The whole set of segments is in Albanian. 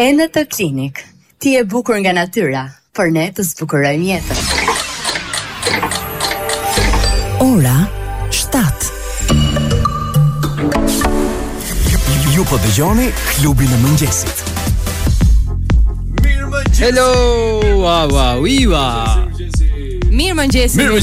Enetë Klinik. Ti e bukur nga natyra, por ne të zbukurojmë jetën. Ora 7. Ju po dëgjoni klubin e mëngjesit. Hello, Iwa. Mirëmëngjesi të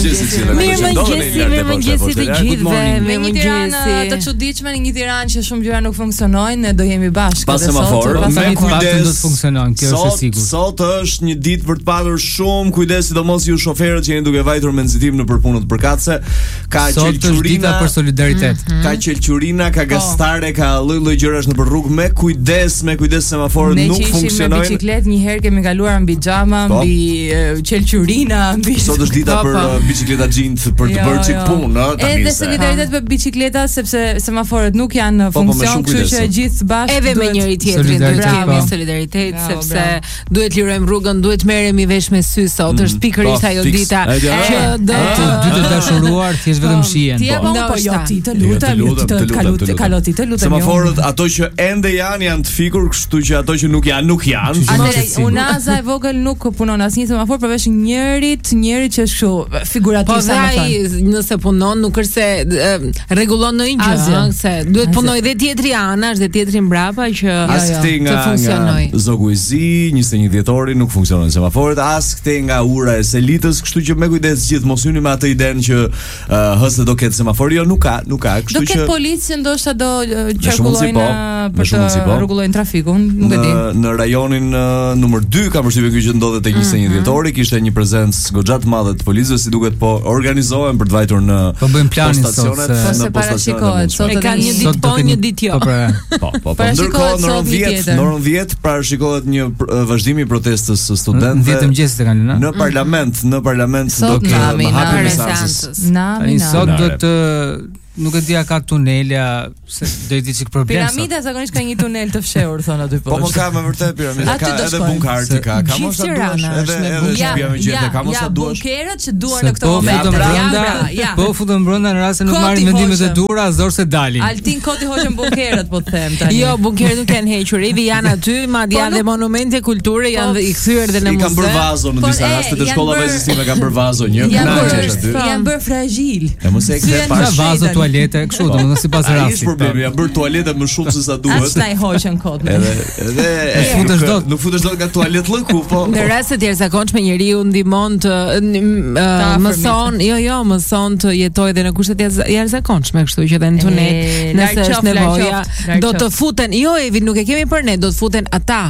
gjithëve. Me një Tiranë të çuditshme, një Tiranë që shumë gjëra nuk funksionojnë, ne do jemi bashkë. Pas semafor, me kujdes do të funksionojnë, kjo është e sigurt. Sot është një ditë për të padur shumë kujdes, sidomos ju shoferët që jeni duke vajtur me nxitim nëpër punën përkatëse. Ka qelçurina për solidaritet. Ka qelçurina, ka gastare, ka lloj-lloj gjërash nëpër rrugë. Me kujdes semaforët nuk funksionojnë. Me bicikletë një herë kemi kaluar mbi xhama, mbi qelçurina, mbi është dita për bicikleta xhint për të bërë çik punë, edhe solidaritet për bicikleta sepse semaforët nuk janë në funksion, kështu që gjithë bashkë edhe me njëri tjetrin duhet të kemi solidaritet sepse duhet lirojmë rrugën, duhet merremi vesh me sy sot, është pikërisht ajo dita që do të dashuruar thjesht vetëm shihen. Po jo ti të lutem, të kaloti të lutem. Semaforët ato që ende janë të fikur, kështu që ato që nuk janë. Atëherë unaza e vogël nuk punon asnjë semafor përveç njërit që është kështu figurativ sa më thon. Nëse punon nuk është se rregullon ndonjë gjë, se duhet punoj dhe tjetri anash dhe tjetri mbrapa që të funcionojë. Zogu i Zi, 21 dhjetori nuk funksionojnë semaforët, as këtej nga ura e Selitës, kështu që me kujdes gjithë mos hyni me atë idenë që hëse do ketë semafor, jo nuk ka, kështu që do ketë policë ndoshta do qarkullojnë për të rregullojnë trafikun, nuk e di. Në rajonin numër 2 kam përshtypjen që ndodhet te 21 dhjetori, kishte një prezencë goxha të madhe të policës, si duket po organizohen për të vajtur në postacionet, në parashikohet sot ka një ditë po, një ditë jo. Po ndërkohë në orën 10 parashikohet një vazhdim i protestës së studentëve. 10 mëngjesit e kanë në parlament do të hapin seancës. Sot do të nuk e dia ka tunela, se do i di çik problem. Piramida zakonisht ka një tunel të fshehur thon aty poshtë. Po ka me vërtet piramida, ka edhe bunkarti ka mos sa duash, edhe shtëpia me gjete, ka mos sa duash. Bunkerët që duan në këtë moment. Po futën brenda në rast se nuk marrin mendimet e duhura, zor se dalin. Altin koti hoqën bunkerët, po të them tani. Jo, bunkerët nuk janë hequr, evi janë aty, madje janë dhe monumente kulture, janë i kthyer dhe në muze. I kanë bërë vazo në disa raste të shkollave sisteme kanë bërë vazo një. Janë bërë fragil. E mos e kthe pas vazo tualete kështu, domethënë sipas rastit. Ai është problemi, ja bër tualete më shumë se sa duhet. As na i hoqën kot. Edhe nuk futesh dot nga tualet lëku, po. Në raste të jashtëzakonshme njeriu ndihmon të mëson të jetojë dhe në kushte të jashtëzakonshme, kështu që edhe në tunel, nëse është nevoja, do të futen. Jo, Evi, nuk e kemi për ne, do të futen ata,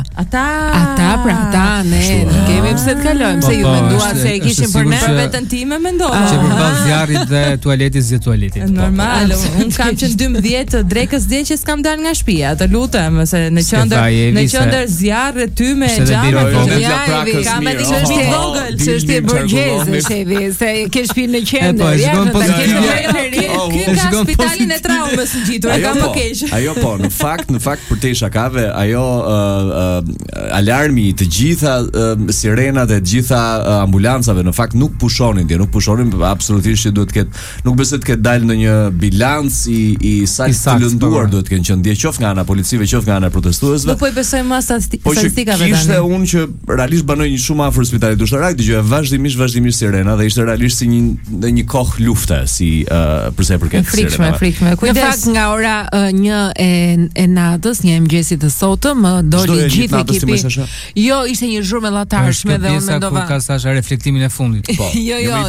ne kemi pse të kalojmë, se ju menduat se e kishin për ne, për veten time mendova. Që përballë zjarrit dhe tualetit zgjet tualetin. Normal, un kam qenë 12 drekës dje që s'kam dalë nga shtëpia, të lutem, se në qendër zjarre ty me xhamë, kam edhe çështje vogël, çështje burgjeze, shevi, se ke shtëpinë në qendër, ky ka spitalin e traumës ngjitur, e kam më keq. Ajo po, në fakt për te shakave, ajo alarmi i të gjitha sirenat e të gjitha ambulancave në fakt nuk pushonin, absolutisht që duhet të ketë, nuk besoj të ketë dalë në një bilanc i sakt të lënduar duhet të kenë qenë ndje qoftë nga ana policive, qoftë nga ana protestuesve. Po i besojmë mas statistikave tani. Kishte unë që realisht banoj një shumë afër spitalit ushtarak, dëgjoj vazhdimisht sirena dhe ishte realisht si një kohë lufte, si përsa i përket sirenave. Frikshme. Në fakt nga ora 1 e natës, një mëngjesit të sotëm, doli gjithë ekipi. Jo, ishte një zhurmë llatarshme dhe unë mendova. Ka sa reflektimin e fundit. Po. Jo,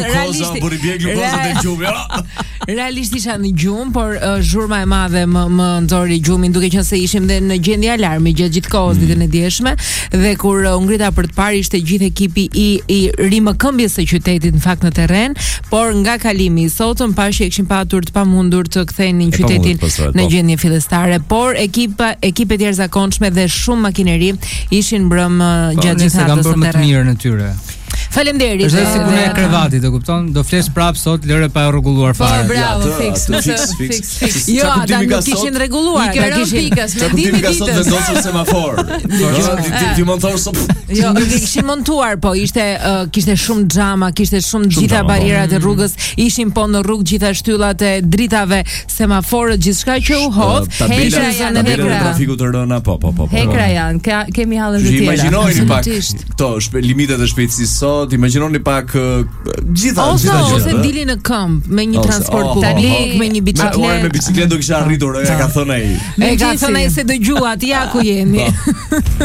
realisht isha në gjumë, por zhurma e madhe më nxori gjumin, duke qenë se ishim dhe në gjendje alarmi gjithë kohës ditën e dieshme, dhe kur u ngrita për të parë ishte gjithë ekipi i rimëkëmbjes së qytetit në fakt në terren, por nga kalimi i sotëm pashë që kishin patur të pamundur të kthenin qytetin në gjendje fillestare, por ekipet e jashtëzakonshme dhe shumë makineri ishin brëm gjatë gjithë natës së terren. Më të mirë në tyre. Faleminderit. Është si puna e krevatit, e kupton? Do flesh prap sot, lëre pa rregulluar fare. Bravo, fix. Jo, ata nuk kishin rregulluar, ata kishin pikas, me dimë ditës. Sot vendosur semafor. Ti mund të thosh sot. Jo, nuk e kishin montuar, po kishte shumë xhama, kishte shumë gjitha barierat e rrugës, ishin po në rrugë gjitha shtyllat e dritave, semaforët, gjithçka që u hodh, hekra janë në trafiku të rëna, po. Hekra janë, kemi hallet të tjera. Imagjinoni pak këto limitet e shpejtësisë sot, imagjinoni pak gjitha ose dili në këmbë me një transport publik, me një biçikletë. Me biçikletë do kisha arritur, ja ka thënë ai. E ka thënë ai se dëgjuat, ja ku jemi.